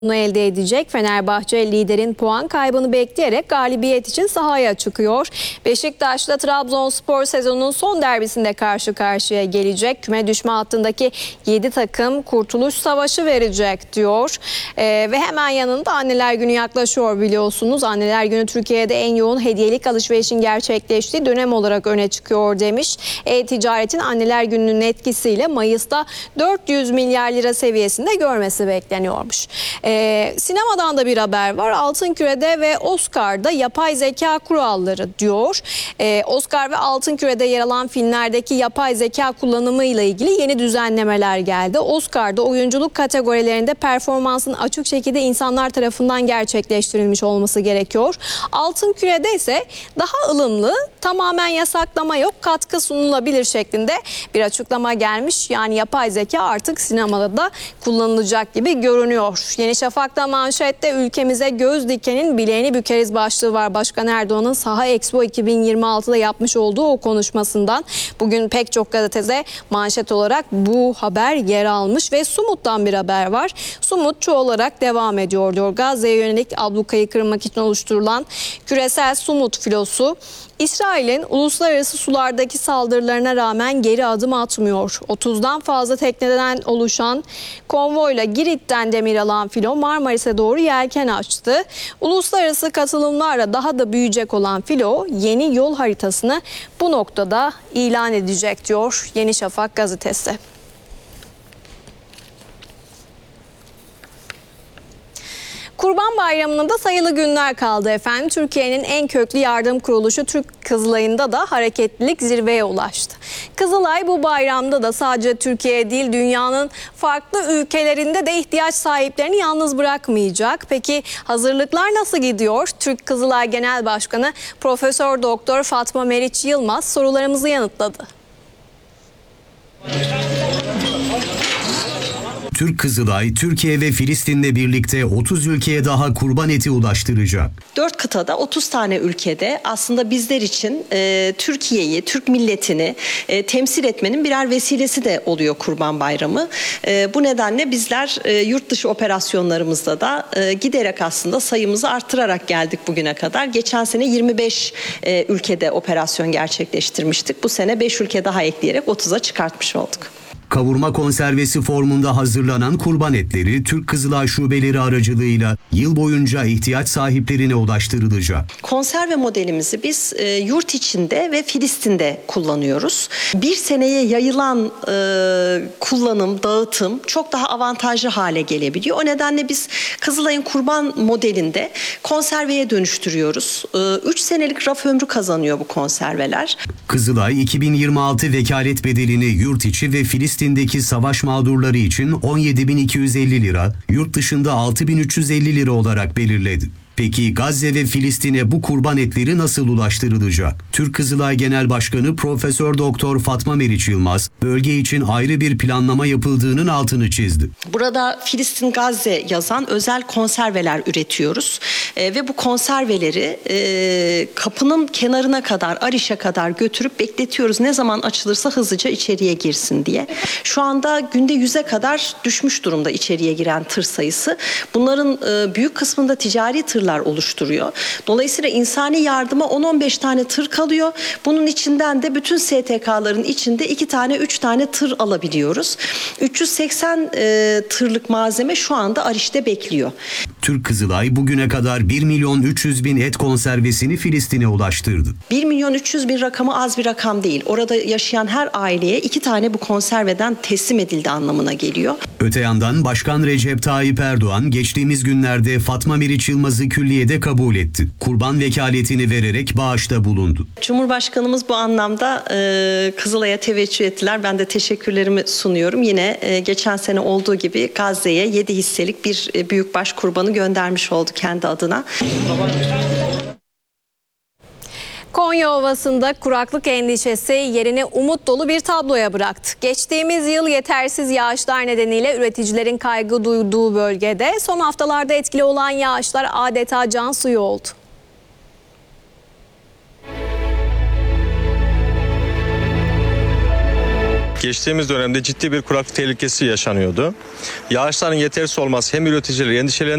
elde edecek. Fenerbahçe liderin puan kaybını bekleyerek galibiyet için sahaya çıkıyor. Beşiktaş'la Trabzonspor sezonun son derbisinde karşı karşıya gelecek. Küme düşme hattındaki 7 takım kurtuluş savaşı verecek diyor. Ve hemen yanında Anneler Günü yaklaşıyor biliyorsunuz. Anneler Günü Türkiye'de en yoğun hediyelik alışverişin gerçekleştiği dönem olarak öne çıkıyor demiş. E-ticaretin Anneler Günü'nün etkisiyle Mayıs'ta 400 milyar lira seviyesinde görmesi bekleniyormuş. Sinemadan da bir haber var. Altınküre'de ve Oscar'da yapay zeka kuralları diyor. Oscar ve Altınküre'de yer alan filmlerdeki yapay zeka kullanımıyla ilgili yeni düzenlemeler geldi. Oscar'da oyunculuk kategorilerinde performansın açık şekilde insanlar tarafından gerçekleştirilmiş olması gerekiyor. Altınküre'de ise daha ılımlı, tamamen yasaklama yok, katkı sunulabilir şeklinde bir açıklama gelmiş. Yani yapay zeka artık sinemada da kullanılacak gibi görünüyor. Yeni Şafak'ta manşette ülkemize göz dikenin bileğini bükeriz başlığı var. Başkan Erdoğan'ın Saha Expo 2026'da yapmış olduğu o konuşmasından. Bugün pek çok gazetede manşet olarak bu haber yer almış ve Sumut'tan bir haber var. Sumut çoğalarak devam ediyor diyor. Gazze'ye yönelik ablukayı kırmak için oluşturulan küresel Sumut filosu İsrail'in uluslararası sulardaki saldırılarına rağmen geri adım atmıyor. 30'dan fazla tekneden oluşan konvoyla Girit'ten demir alan filo Marmaris'e doğru yelken açtı. Uluslararası katılımlarla daha da büyüyecek olan filo yeni yol haritasını bu noktada ilan edecek diyor Yeni Şafak gazetesi. Kurban Bayramı'nda da sayılı günler kaldı efendim. Türkiye'nin en köklü yardım kuruluşu Türk Kızılay'ında da hareketlilik zirveye ulaştı. Kızılay bu bayramda da sadece Türkiye değil dünyanın farklı ülkelerinde de ihtiyaç sahiplerini yalnız bırakmayacak. Peki hazırlıklar nasıl gidiyor? Türk Kızılay Genel Başkanı Profesör Doktor Fatma Meriç Yılmaz sorularımızı yanıtladı. Türk Kızılay, Türkiye ve Filistin'le birlikte 30 ülkeye daha kurban eti ulaştıracak. 4 kıtada 30 tane ülkede aslında bizler için Türkiye'yi, Türk milletini temsil etmenin birer vesilesi de oluyor Kurban Bayramı. Bu nedenle bizler yurt dışı operasyonlarımızda da giderek aslında sayımızı arttırarak geldik bugüne kadar. Geçen sene 25 ülkede operasyon gerçekleştirmiştik. Bu sene 5 ülke daha ekleyerek 30'a çıkartmış olduk. Kavurma konservesi formunda hazırlanan kurban etleri Türk Kızılay şubeleri aracılığıyla yıl boyunca ihtiyaç sahiplerine ulaştırılacak. Konserve modelimizi biz yurt içinde ve Filistin'de kullanıyoruz. Bir seneye yayılan kullanım, dağıtım çok daha avantajlı hale gelebiliyor. O nedenle biz Kızılay'ın kurban modelinde konserveye dönüştürüyoruz. 3 senelik raf ömrü kazanıyor bu konserveler. Kızılay 2026 vekalet bedelini yurt içi ve Filistin'deki savaş mağdurları için 17.250 lira, yurt dışında 6.350 lira olarak belirledi. Peki Gazze ve Filistin'e bu kurban etleri nasıl ulaştırılacak? Türk Kızılay Genel Başkanı Profesör Doktor Fatma Meriç Yılmaz, bölge için ayrı bir planlama yapıldığının altını çizdi. Burada Filistin Gazze yazan özel konserveler üretiyoruz ve bu konserveleri kapının kenarına kadar, Ariş'e kadar götürüp bekletiyoruz. Ne zaman açılırsa hızlıca içeriye girsin diye. Şu anda günde 100'e kadar düşmüş durumda içeriye giren tır sayısı. Bunların büyük kısmında ticari tırlar oluşturuyor. Dolayısıyla insani yardıma 10-15 tane tır kalıyor. Bunun içinden de bütün STK'ların içinde 2 tane 3 tane tır alabiliyoruz. 380 tırlık malzeme şu anda Ariş'te bekliyor. Türk Kızılay bugüne kadar 1.300.000 et konservesini Filistin'e ulaştırdı. 1.300.000 rakamı az bir rakam değil. Orada yaşayan her aileye 2 tane bu konserveden teslim edildi anlamına geliyor. Öte yandan Başkan Recep Tayyip Erdoğan geçtiğimiz günlerde Fatma Meriç Yılmaz'ı külliyede kabul etti. Kurban vekaletini vererek bağışta bulundu. Cumhurbaşkanımız bu anlamda Kızılay'a teveccüh ettiler. Ben de teşekkürlerimi sunuyorum. Yine geçen sene olduğu gibi Gazze'ye 7 hisselik bir büyükbaş kurbanı göndermiş oldu kendi adına. Konya Ovası'nda kuraklık endişesi yerini umut dolu bir tabloya bıraktı. Geçtiğimiz yıl yetersiz yağışlar nedeniyle üreticilerin kaygı duyduğu bölgede son haftalarda etkili olan yağışlar adeta can suyu oldu. geçtiğimiz dönemde ciddi bir kuraklık tehlikesi yaşanıyordu. Yağışların yetersiz olması hem üreticileri endişelendiriyor